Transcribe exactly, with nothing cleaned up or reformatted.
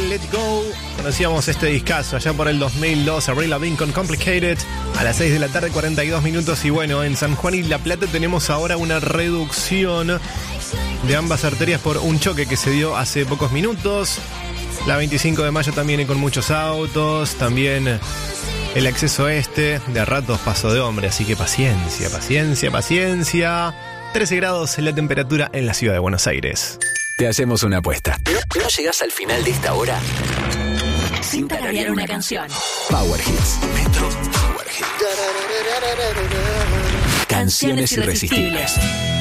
Let Go. Conocíamos este discazo allá por el dos mil dos, Avril Lavigne con Complicated, a las seis de la tarde, cuarenta y dos minutos. Y bueno, en San Juan y La Plata tenemos ahora una reducción de ambas arterias por un choque que se dio hace pocos minutos. La veinticinco de mayo también con muchos autos, también el acceso este, de a ratos paso de hombre, así que paciencia, paciencia, paciencia. trece grados la temperatura en la ciudad de Buenos Aires. Te hacemos una apuesta. ¿No, no llegás al final de esta hora sin tararear una canción? Power Hits. Metro Power Hits. Canciones irresistibles.